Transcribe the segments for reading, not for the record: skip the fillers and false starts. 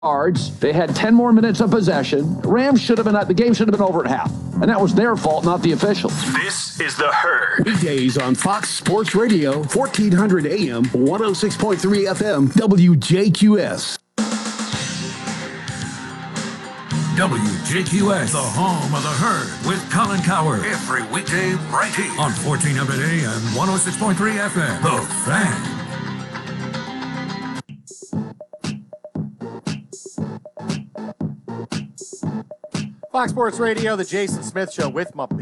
yards. They had 10 more minutes of possession. Rams the game should have been over at half. And that was their fault, not the officials. This is The Herd. Weekdays on Fox Sports Radio, 1400 AM, 106.3 FM, WJQS. WJQS, the home of The Herd, with Colin Coward. Every weekday right here on 1400 AM, 106.3 FM. The Fan. Fox Sports Radio, the Jason Smith Show with my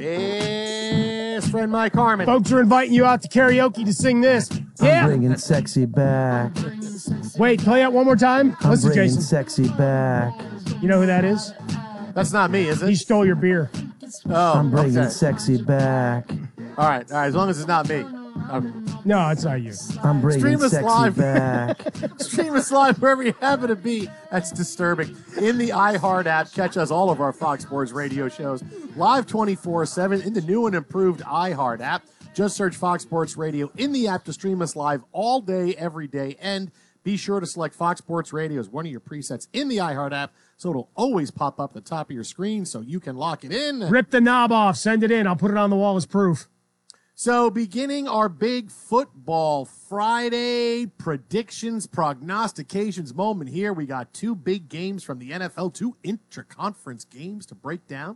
best friend Mike Harmon. Folks are inviting you out to karaoke to sing this. Yeah. I'm bringing sexy back. Wait, play that one more time. I'm Listen, bringing Jason. sexy back. You know who that is? That's not me, is it? He stole your beer. Oh, I'm bringing okay. sexy back. All right, as long as it's not me. No, it's not you. I'm bringing Stream us sexy live. back. Stream us live wherever you happen to be. That's disturbing. In the iHeart app, catch us all of our Fox Sports Radio shows live 24/7 in the new and improved iHeart app. Just search Fox Sports Radio in the app to stream us live all day, every day. And be sure to select Fox Sports Radio as one of your presets in the iHeart app so it'll always pop up at the top of your screen so you can lock it in. Rip the knob off. Send it in. I'll put it on the wall as proof. So beginning our big football Friday predictions, prognostications moment here. We got two big games from the NFL, two intra-conference games to break down.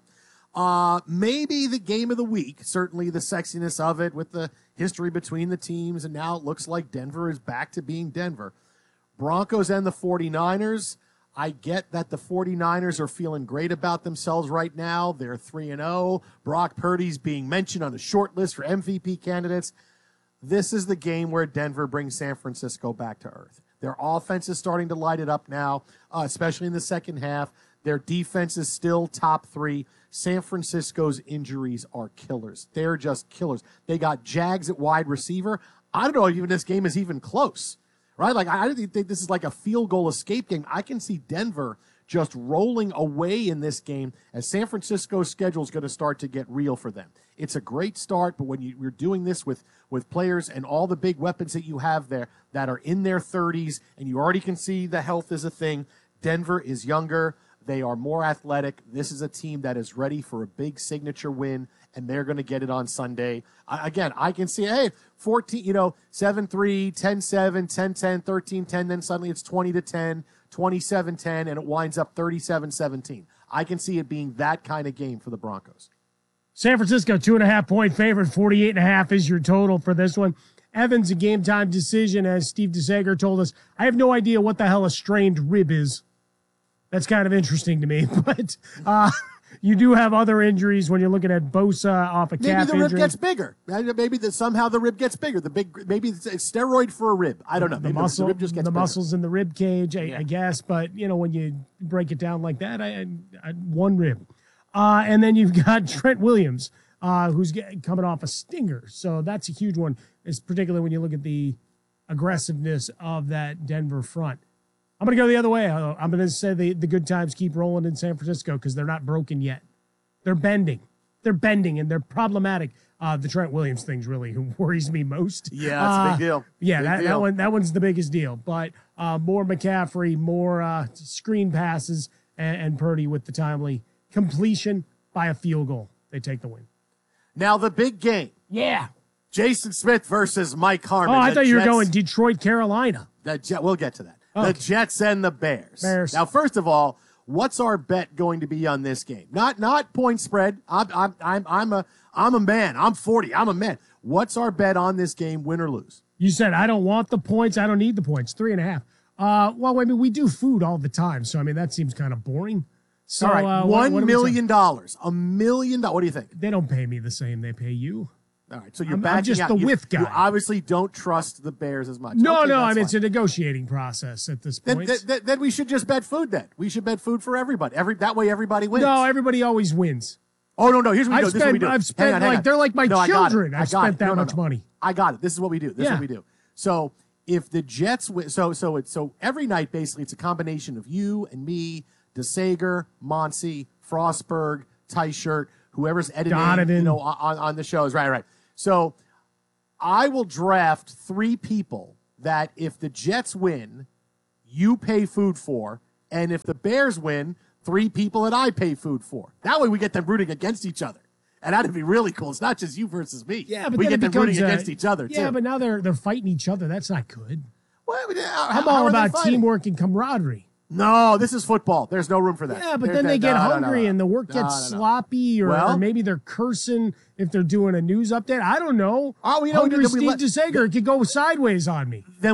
Maybe the game of the week, certainly the sexiness of it with the history between the teams, and now it looks like Denver is back to being Denver. Broncos and the 49ers. I get that the 49ers are feeling great about themselves right now. They're 3-0. Brock Purdy's being mentioned on the short list for MVP candidates. This is the game where Denver brings San Francisco back to earth. Their offense is starting to light it up now, especially in the second half. Their defense is still top three. San Francisco's injuries are killers. They're just killers. They got Jags at wide receiver. I don't know if even this game is even close. Right? Like, I don't think this is like a field goal escape game. I can see Denver just rolling away in this game as San Francisco's schedule is going to start to get real for them. It's a great start, but when you're doing this with players and all the big weapons that you have there that are in their 30s, and you already can see the health is a thing, Denver is younger. They are more athletic. This is a team that is ready for a big signature win, and they're going to get it on Sunday. Again, I can see, 14, 7-3, 10-7, 10-10, 13-10, then suddenly it's 20-10, 27-10, and it winds up 37-17. I can see it being that kind of game for the Broncos. San Francisco, 2.5-point favorite, 48.5 is your total for this one. Evans, a game-time decision, as Steve DeSager told us. I have no idea what the hell a strained rib is. That's kind of interesting to me, but you do have other injuries when you're looking at Bosa off a calf injury. Maybe the rib gets bigger. Maybe somehow the rib gets bigger. Maybe it's a steroid for a rib. I don't know. Maybe the rib just gets bigger. Muscles in the rib cage, I guess. But when you break it down like that, I one rib, and then you've got Trent Williams, who's coming off a stinger. So that's a huge one, particularly when you look at the aggressiveness of that Denver front. I'm going to go the other way. I'm going to say the good times keep rolling in San Francisco because they're not broken yet. They're bending. And they're problematic. The Trent Williams thing's really who worries me most. Yeah, that's a big deal. Yeah, that one's the biggest deal. But more McCaffrey, more screen passes, and Purdy with the timely completion by a field goal. They take the win. Now the big game. Yeah. Jason Smith versus Mike Harmon. Oh, I thought you were going Detroit, Carolina. We'll get to that. Okay. The Jets and the Bears. Now, first of all, what's our bet going to be on this game? Not point spread. I'm a man. I'm 40. I'm a man. What's our bet on this game, win or lose? You said I don't want the points. I don't need the points. 3.5. Well, I mean, we do food all the time, so I mean that seems kind of boring. So, all right, $1 million. $1 million. What do you think? They don't pay me the same they pay you. All right, so you're I'm just the with guy. You obviously don't trust the Bears as much. No, okay, I mean, it's a negotiating process at this point. Then we should just bet food then. We should bet food for everybody. That way everybody wins. No, everybody always wins. Oh, no, here's what we do. This is what we do. I've spent, hang on. They're like my children. I've spent that much money. I got it. This is what we do. This is what we do. So if the Jets win, so every night, basically, it's a combination of you and me, DeSager, Monsi, Frostberg, Teichert, whoever's editing, Donovan. on the shows. Right. So I will draft 3 people that if the Jets win, you pay food for, And if the Bears win, 3 people that I pay food for. That way we get them rooting against each other. And that'd be really cool. It's not just you versus me. Yeah, but we then get it them rooting becomes, against each other, Yeah, too. but now they're fighting each other. That's not good. Well, I'm all about teamwork and camaraderie. No, this is football. There's no room for that. Yeah, but then they get hungry and the work No, gets no, no. sloppy, or maybe they're cursing if they're doing a news update. I don't know. Oh, we know Hungry that we Steve let- DeSager could go sideways on me. Then